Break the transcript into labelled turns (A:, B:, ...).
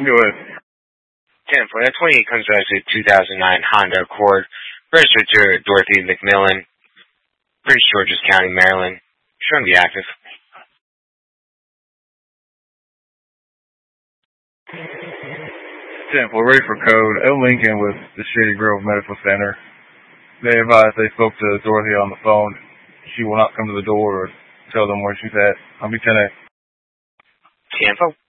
A: Go ahead.
B: 10 for that 28 comes back to 2009 Honda Accord, registered to Dorothy McMillan, Prince George's County, Maryland. Showing to be active.
A: 10, we're ready for code. L. Lincoln with the Shady Grove Medical Center. They advised they spoke to Dorothy on the phone. She will not come to the door or tell them where she's at. I'll be 10-8.
B: 10-4.